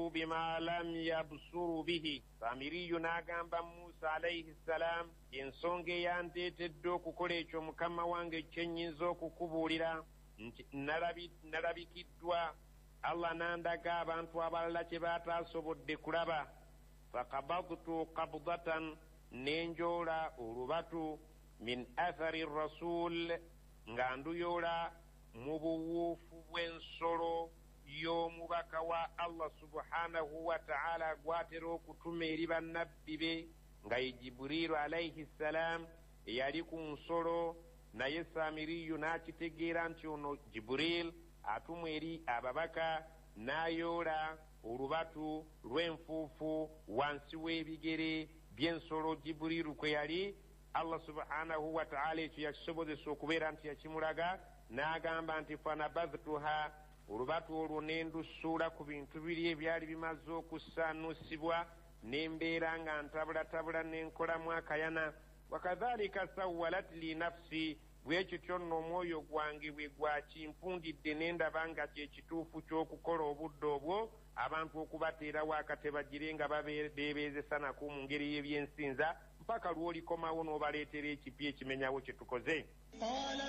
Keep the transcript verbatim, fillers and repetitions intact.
بما لم يبصروا به. سامري ناغامبا موسى عليه السلام ensonge yandeetedde okukola ekyo mukama wange kyenyinza okukubuulira nalabikiddwa Allah nandaga abantu abalala kye bataasobodde kulaba. fakabadtu qabdatan nenjoola olubatu min athari rasul nga nduyoola mu buwuufu bw'ensolo y'omubaka wa Allah subhanahu wa ta'ala gwatera okutuma eri bannabbi be nga ye Jibrilu alayhi salam eyali ku nsolo. naye Samiriyu n'akitegeera nti ono Jibril atumwa eri ababaka n'ayoola olubatu lw'enfuufu wansi w'ebigere by'ensolo Jibrilu kwe yali. Allah subhanahu wa ta'ala ekyo yakisobozesa okubeera nti yakimulaga n'agamba nti fanabadhtuha olubatu olwo nendusuula ku bintu biri ebyali bimaze okusaanusibwa nembeera nga ntabulatabula nenkolamu akayana. wakadhalika sawalat li nafsi bwekityo nno omwoyo gwange bwe gwakimpundidde nendaba nga kyekituufu ky'okukola obudde obwo abantu okubateerawo akatebagire nga bebeezesa nako mu ngeri y'ebyensinza mpaka lw'olikomawo n'obaleetera ekipya ekimenyawo kye tukoze.